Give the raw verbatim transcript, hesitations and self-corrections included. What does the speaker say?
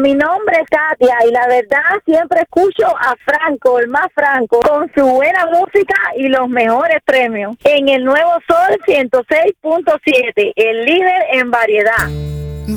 mi nombre es Katia y la verdad siempre escucho a Franco, el más Franco, con su buena música y los mejores premios. En el Nuevo Sol ciento seis punto siete, el líder en variedad.